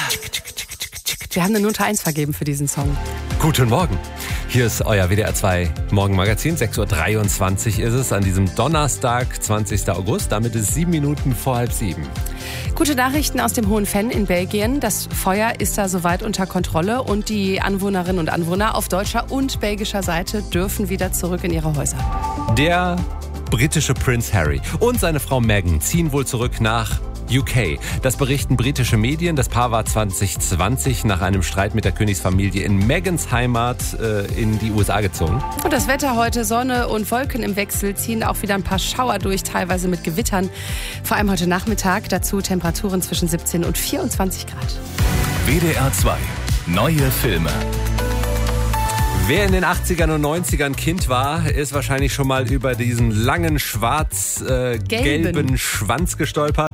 Wir haben eine Note 1 vergeben für diesen Song. Guten Morgen. Hier ist euer WDR 2 Morgenmagazin. 6.23 Uhr ist es an diesem Donnerstag, 20. August. Damit ist 7 Minuten vor 6:30. Gute Nachrichten aus dem Hohen Venn in Belgien. Das Feuer ist da soweit unter Kontrolle und die Anwohnerinnen und Anwohner auf deutscher und belgischer Seite dürfen wieder zurück in ihre Häuser. Der britische Prince Harry und seine Frau Meghan ziehen wohl zurück nach UK. Das berichten britische Medien. Das Paar war 2020 nach einem Streit mit der Königsfamilie in Meghans Heimat in die USA gezogen. Und das Wetter heute, Sonne und Wolken im Wechsel, ziehen auch wieder ein paar Schauer durch, teilweise mit Gewittern. Vor allem heute Nachmittag, dazu Temperaturen zwischen 17 und 24 Grad. WDR 2, neue Filme. Wer in den 80ern und 90ern Kind war, ist wahrscheinlich schon mal über diesen langen schwarz-gelben Schwanz gestolpert.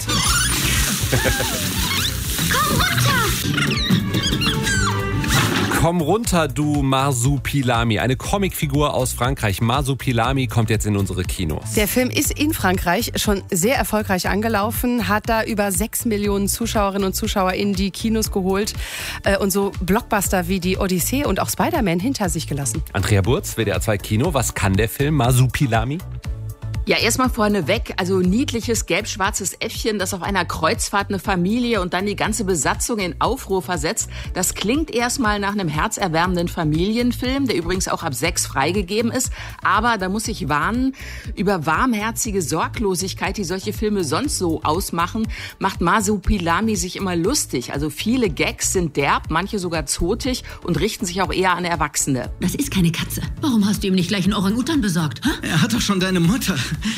Komm runter! Komm runter, du Marsupilami. Eine Comicfigur aus Frankreich. Marsupilami kommt jetzt in unsere Kinos. Der Film ist in Frankreich schon sehr erfolgreich angelaufen, hat da über 6 Millionen Zuschauerinnen und Zuschauer in die Kinos geholt und so Blockbuster wie die Odyssee und auch Spider-Man hinter sich gelassen. Andrea Burz, WDR 2 Kino. Was kann der Film Marsupilami? Ja, erstmal vorneweg, also niedliches gelb-schwarzes Äffchen, das auf einer Kreuzfahrt eine Familie und dann die ganze Besatzung in Aufruhr versetzt. Das klingt erstmal nach einem herzerwärmenden Familienfilm, der übrigens auch ab 6 freigegeben ist. Aber da muss ich warnen, über warmherzige Sorglosigkeit, die solche Filme sonst so ausmachen, macht Marsupilami sich immer lustig. Also viele Gags sind derb, manche sogar zotig und richten sich auch eher an Erwachsene. Das ist keine Katze. Warum hast du ihm nicht gleich einen Orang-Utan besorgt? Hä? Er hat doch schon deine Mutter.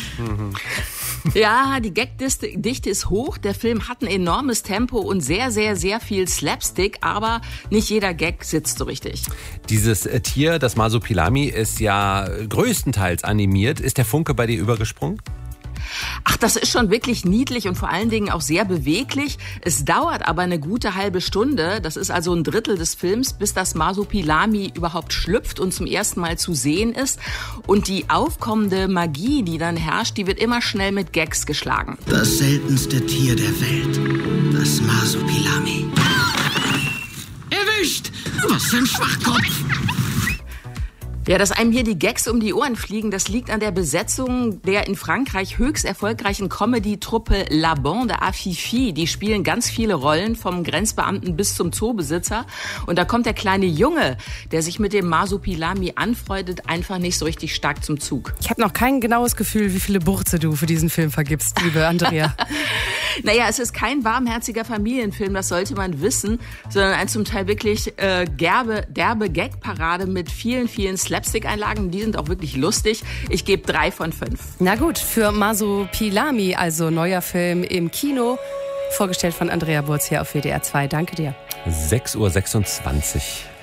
Ja, die Gagdichte ist hoch. Der Film hat ein enormes Tempo und sehr, sehr, sehr viel Slapstick, aber nicht jeder Gag sitzt so richtig. Dieses Tier, das Marsupilami, ist ja größtenteils animiert. Ist der Funke bei dir übergesprungen? Ach, das ist schon wirklich niedlich und vor allen Dingen auch sehr beweglich. Es dauert aber eine gute halbe Stunde, das ist also ein Drittel des Films, bis das Marsupilami überhaupt schlüpft und zum ersten Mal zu sehen ist. Und die aufkommende Magie, die dann herrscht, die wird immer schnell mit Gags geschlagen. Das seltenste Tier der Welt, das Marsupilami. Erwischt! Was für ein Schwachkopf! Ja, dass einem hier die Gags um die Ohren fliegen, das liegt an der Besetzung der in Frankreich höchst erfolgreichen Comedy-Truppe La Bande à Fifi. Die spielen ganz viele Rollen, vom Grenzbeamten bis zum Zoobesitzer. Und da kommt der kleine Junge, der sich mit dem Marsupilami anfreundet, einfach nicht so richtig stark zum Zug. Ich habe noch kein genaues Gefühl, wie viele Burze du für diesen Film vergibst, liebe Andrea. Naja, es ist kein warmherziger Familienfilm, das sollte man wissen, sondern ein zum Teil wirklich derbe Gagparade mit vielen, vielen Slapstick-Einlagen. Die sind auch wirklich lustig. Ich gebe 3 von 5. Na gut, für Marsupilami, also neuer Film im Kino, vorgestellt von Andrea Burz hier auf WDR 2. Danke dir. 6.26 Uhr.